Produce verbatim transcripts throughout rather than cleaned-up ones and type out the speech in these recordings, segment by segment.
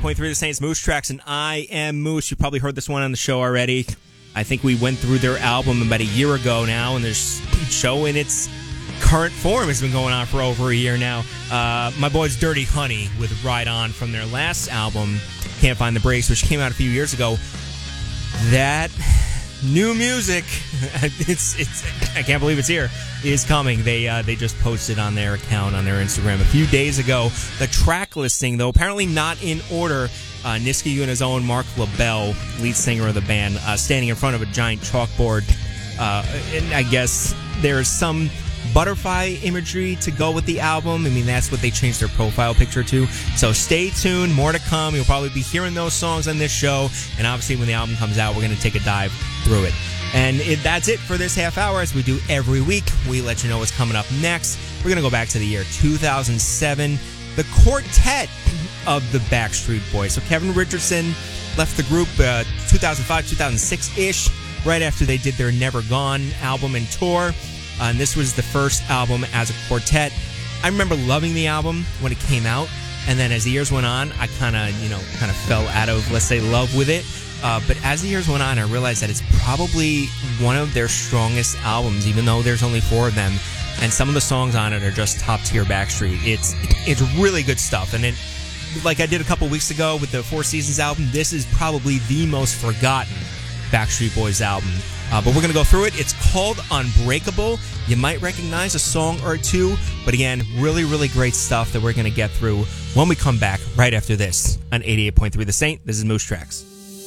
point three The Saints, Moose Tracks, and I am Moose. You probably heard this one on the show already. I think we went through their album about a year ago now, and this show in its current form has been going on for over a year now. Uh, my boys Dirty Honey with Ride On from their last album, Can't Find the Brakes, which came out a few years ago. That new music, it's it's I can't believe it's here, is coming. They uh, they just posted on their account on their Instagram a few days ago the track listing, though apparently not in order. Uh, Niska and his own Mark LaBelle, lead singer of the band, uh, standing in front of a giant chalkboard. Uh, and I guess there's some butterfly imagery to go with the album. I mean, that's what they changed their profile picture to. So stay tuned. More to come. You'll probably be hearing those songs on this show. And obviously, when the album comes out, we're going to take a dive through it. And it, that's it for this half hour. As we do every week, we let you know what's coming up next. We're going to go back to the year two thousand seven. The quartet of the Backstreet Boys. So Kevin Richardson left the group uh, two thousand five, two thousand six-ish, right after they did their Never Gone album and tour. Uh, and this was the first album as a quartet. I remember loving the album when it came out, and then as the years went on, I kind of, you know, kind of fell out of, let's say, love with it. Uh, but as the years went on, I realized that it's probably one of their strongest albums, even though there's only four of them. And some of the songs on it are just top-tier Backstreet. It's it's really good stuff. And it, like I did a couple weeks ago with the Four Seasons album, this is probably the most forgotten Backstreet Boys album. Uh, but we're going to go through it. It's called Unbreakable. You might recognize a song or two. But again, really, really great stuff that we're going to get through when we come back right after this on eighty-eight point three The Saint. This is Moose Tracks.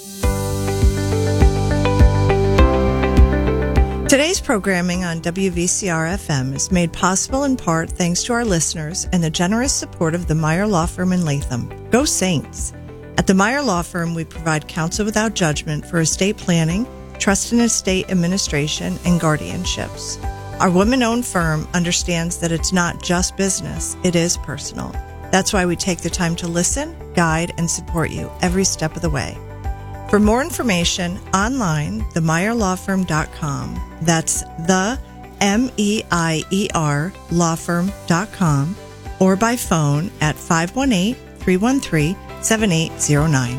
Today's programming on W V C R F M is made possible in part thanks to our listeners and the generous support of the Meyer Law Firm in Latham. Go Saints! At the Meyer Law Firm, we provide counsel without judgment for estate planning, trust and estate administration, and guardianships. Our women-owned firm understands that it's not just business, it is personal. That's why we take the time to listen, guide, and support you every step of the way. For more information, online, the meyer law firm dot com. That's the M E I E R law firm dot com, or by phone at five one eight, three one three, seven eight zero nine.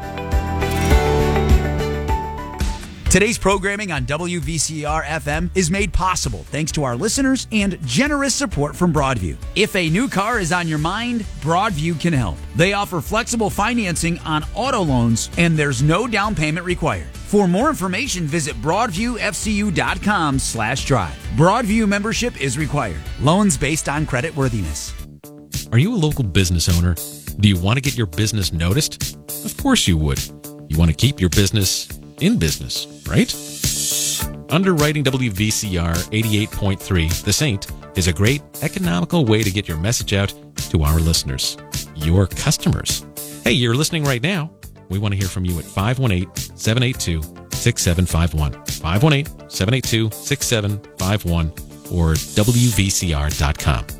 Today's programming on W V C R F M is made possible thanks to our listeners and generous support from Broadview. If a new car is on your mind, Broadview can help. They offer flexible financing on auto loans, and there's no down payment required. For more information, visit broadviewfcu.com slash drive. Broadview membership is required. Loans based on credit worthiness. Are you a local business owner? Do you want to get your business noticed? Of course you would. You want to keep your business in business, right? Underwriting W V C R eighty-eight point three The Saint is a great economical way to get your message out to our listeners, your customers. Hey, you're listening right now. We want to hear from you at five one eight, seven eight two, six seven five one, five one eight, seven eight two, six seven five one, or W V C R dot com.